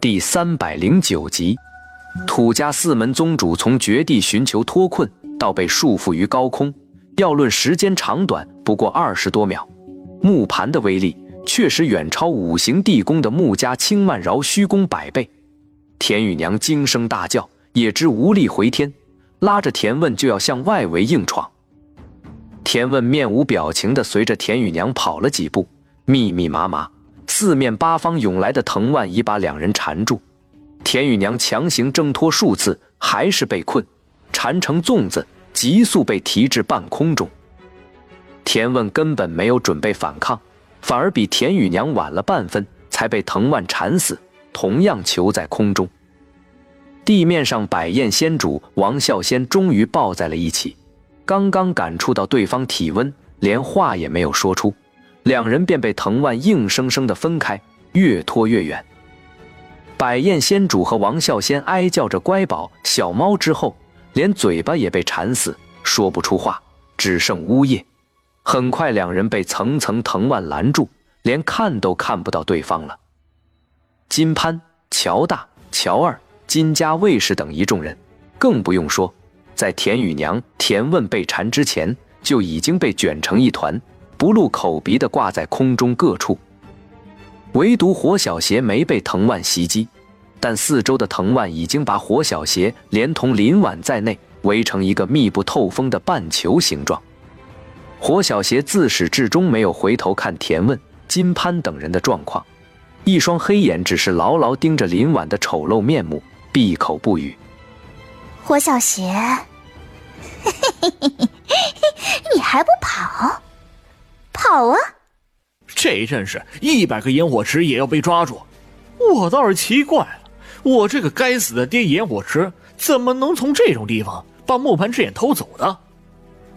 第309集，土家四门宗主从绝地寻求脱困到被束缚于高空，要论时间长短，不过20多秒。木盘的威力确实远超五行地宫的穆家清万饶虚宫100倍。田雨娘惊声大叫，也知无力回天，拉着田问就要向外围硬闯。田问面无表情地随着田雨娘跑了几步，密密麻麻四面八方涌来的藤蔓已把两人缠住。田雨娘强行挣脱数次，还是被困，缠成粽子，急速被提至半空中。田问根本没有准备反抗，反而比田雨娘晚了半分，才被藤蔓缠死，同样囚在空中。地面上百宴仙主王啸仙终于抱在了一起，刚刚感触到对方体温，连话也没有说出，两人便被藤蔓硬生生地分开，越拖越远。百宴仙主和王啸仙哀叫着乖宝小猫之后，连嘴巴也被缠死，说不出话，只剩呜咽。很快两人被层层藤蔓拦住，连看都看不到对方了。金潘、乔大、乔二、金家卫士等一众人，更不用说，在田雨娘、田问被缠之前，就已经被卷成一团，不露口鼻地挂在空中各处。唯独火小邪没被藤蔓袭击，但四周的藤蔓已经把火小邪连同林婉在内围成一个密不透风的半球形状。火小邪自始至终没有回头看田问、金潘等人的状况，一双黑眼只是牢牢盯着林婉的丑陋面目，闭口不语。 火小邪，你还不跑？跑啊！ 这阵势100个烟火池也要被抓住，我倒是奇怪了，我这个该死的爹炎火池怎么能从这种地方把木盘之眼偷走的？